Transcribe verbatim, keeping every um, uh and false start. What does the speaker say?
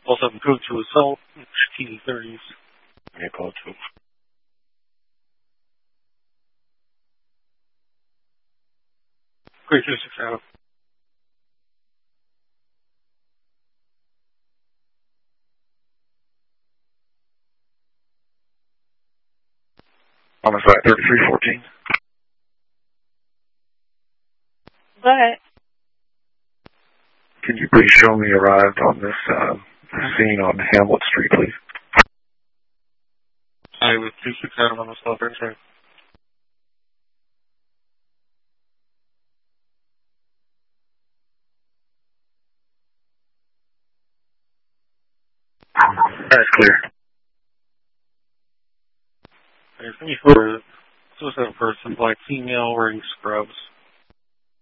Also, go to assault, T D thirties. Yeah, call two. Great two six out. Homicide thirty-three fourteen. But Can you please show me arrived on this uh, scene on Hamlet Street, please? I with two six out on the assault, right? That's clear. There's me for suicide person, black female wearing scrubs.